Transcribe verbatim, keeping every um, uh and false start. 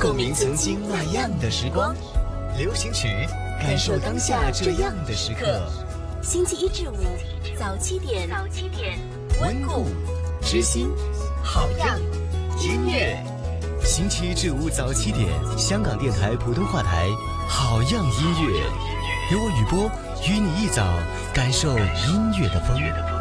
共鸣曾经那样的时光。流行曲，感受当下这样的时刻。 星期一至五早七点，早七点， 温故知新，好样音乐。星期一至五早七点，香港电台普通话台，好样音乐，由我雨波与你一早感受音乐的风。